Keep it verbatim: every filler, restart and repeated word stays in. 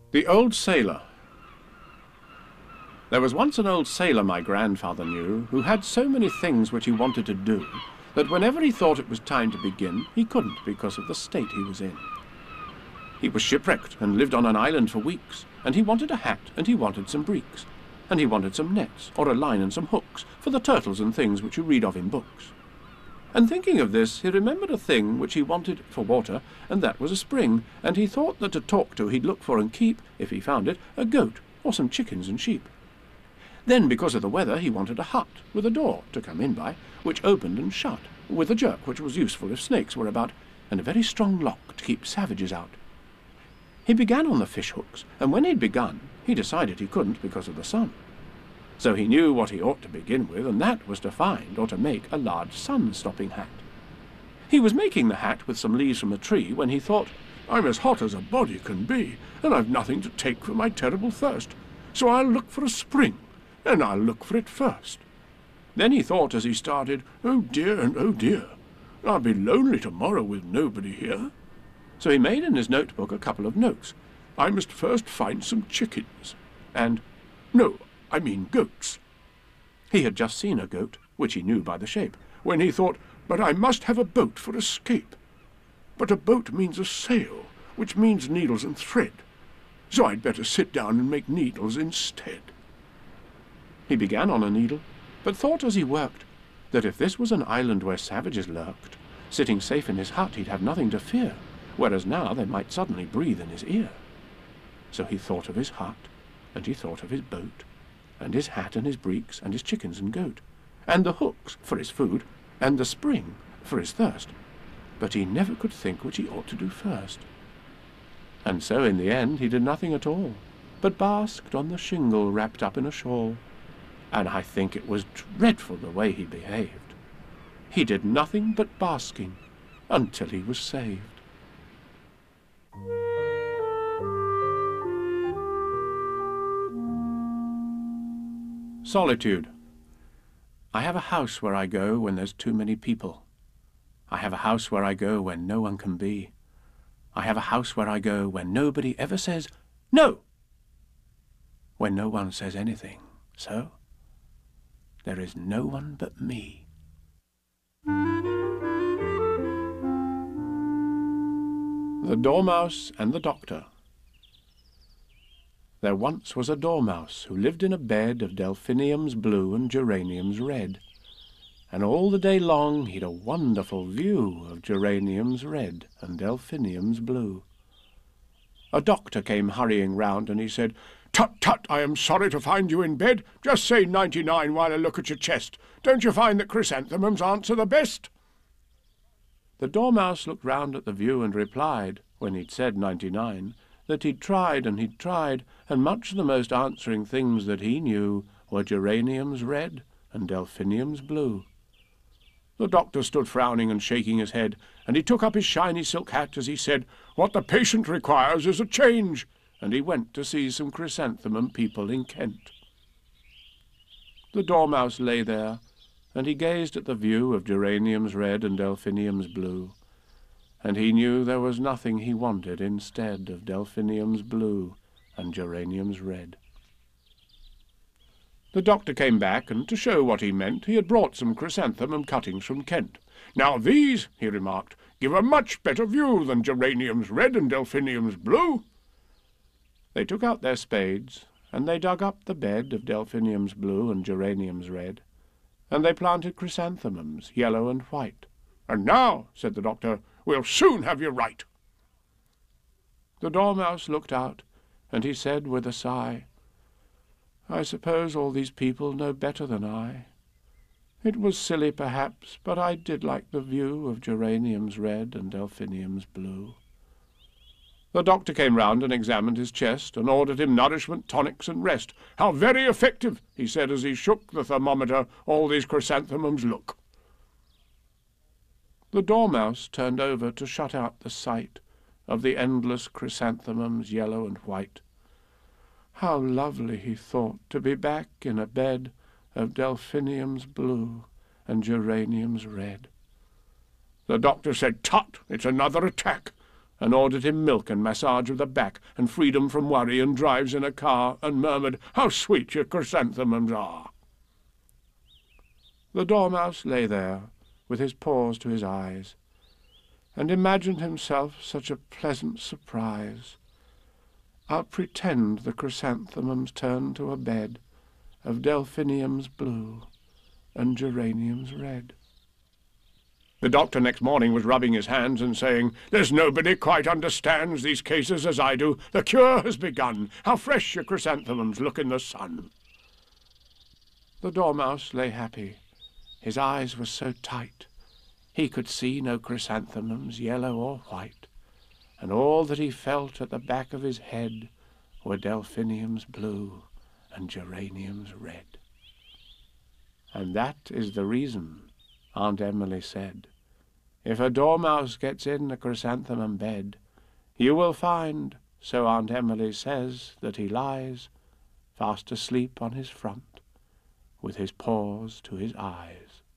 The Old Sailor. There was once an old sailor my grandfather knew, who had so many things which he wanted to do, that whenever he thought it was time to begin, he couldn't because of the state he was in. He was shipwrecked and lived on an island for weeks, and he wanted a hat and he wanted some breeks, and he wanted some nets, or a line and some hooks, for the turtles and things which you read of in books. And thinking of this, he remembered a thing which he wanted for water, and that was a spring, and he thought that to talk to he'd look for and keep, if he found it, a goat, or some chickens and sheep. Then, because of the weather, he wanted a hut, with a door to come in by, which opened and shut, with a jerk which was useful if snakes were about, and a very strong lock to keep savages out. He began on the fish hooks, and when he'd begun, he decided he couldn't because of the sun. So he knew what he ought to begin with, and that was to find or to make a large sun-stopping hat. He was making the hat with some leaves from a tree when he thought, "I'm as hot as a body can be, and I've nothing to take for my terrible thirst, so I'll look for a spring, and I'll look for it first." Then he thought as he started, "Oh dear and oh dear, I'll be lonely tomorrow with nobody here." So he made in his notebook a couple of notes. "I must first find some chickens," and, "No, I mean goats." He had just seen a goat, which he knew by the shape, when he thought, "But I must have a boat for escape. But a boat means a sail, which means needles and thread, so I'd better sit down and make needles instead." He began on a needle, but thought as he worked that if this was an island where savages lurked, sitting safe in his hut he'd have nothing to fear, whereas now they might suddenly breathe in his ear. So he thought of his hut, and he thought of his boat, and his hat and his breeks and his chickens and goat, and the hooks for his food, and the spring for his thirst, but he never could think which he ought to do first. And so in the end he did nothing at all, but basked on the shingle wrapped up in a shawl, and I think it was dreadful the way he behaved. He did nothing but basking until he was saved. Solitude. I have a house where I go when there's too many people. I have a house where I go when no one can be. I have a house where I go when nobody ever says, "No!" When no one says anything, so there is no one but me. The Dormouse and the Doctor. There once was a dormouse who lived in a bed of delphiniums blue and geraniums red, and all the day long he'd a wonderful view of geraniums red and delphiniums blue. A doctor came hurrying round, and he said, "Tut, tut, I am sorry to find you in bed. Just say ninety-nine while I look at your chest. Don't you find that chrysanthemums answer the best?" The Dormouse looked round at the view and replied, when he'd said ninety-nine, that he'd tried and he'd tried, and much the most answering things that he knew were geraniums red and delphiniums blue. The doctor stood frowning and shaking his head, and he took up his shiny silk hat as he said, "What the patient requires is a change," and he went to see some chrysanthemum people in Kent. The Dormouse lay there, and he gazed at the view of geraniums red and delphiniums blue, and he knew there was nothing he wanted instead of delphiniums blue and geraniums red. The doctor came back, and to show what he meant, he had brought some chrysanthemum cuttings from Kent. "Now these," he remarked, "give a much better view than geraniums red and delphiniums blue." They took out their spades, and they dug up the bed of delphiniums blue and geraniums red, and they planted chrysanthemums yellow and white. "And now," said the doctor, "we'll soon have you right." The Dormouse looked out, and he said with a sigh, "I suppose all these people know better than I. It was silly, perhaps, but I did like the view of geraniums red and delphiniums blue." The doctor came round and examined his chest, and ordered him nourishment, tonics, and rest. "How very effective," he said as he shook the thermometer, "all these chrysanthemums look." The Dormouse turned over to shut out the sight of the endless chrysanthemums yellow and white. How lovely, he thought, to be back in a bed of delphiniums blue and geraniums red. The doctor said, "Tut, it's another attack," and ordered him milk and massage of the back, and freedom from worry and drives in a car, and murmured, "How sweet your chrysanthemums are!" The Dormouse lay there, with his paws to his eyes, and imagined himself such a pleasant surprise. I'll pretend the chrysanthemums turned to a bed of delphiniums blue and geraniums red. The doctor next morning was rubbing his hands and saying, "There's nobody quite understands these cases as I do. The cure has begun. How fresh your chrysanthemums look in the sun." The Dormouse lay happy. His eyes were so tight, he could see no chrysanthemums, yellow or white, and all that he felt at the back of his head were delphiniums blue and geraniums red. And that is the reason, Aunt Emily said, if a dormouse gets in a chrysanthemum bed, you will find, so Aunt Emily says, that he lies fast asleep on his front, with his paws to his eyes.